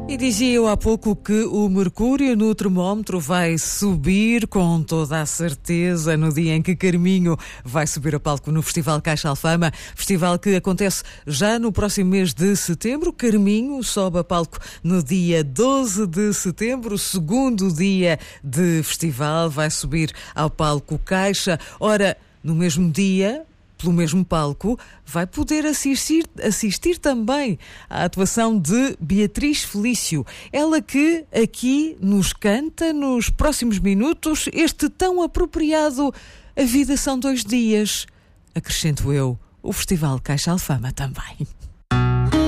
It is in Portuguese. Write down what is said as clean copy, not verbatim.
E dizia eu há pouco que o mercúrio no termómetro vai subir com toda a certeza no dia em que Carminho vai subir a palco no Festival Caixa Alfama, festival que acontece já no próximo mês de setembro. Carminho sobe a palco no dia 12 de setembro, segundo dia de festival, vai subir ao palco Caixa. Ora, no mesmo dia, pelo mesmo palco, vai poder assistir também à atuação de Beatriz Felício. Ela que aqui nos canta, nos próximos minutos, este tão apropriado A Vida São 2 Dias. Acrescento eu, o Festival Caixa Alfama também.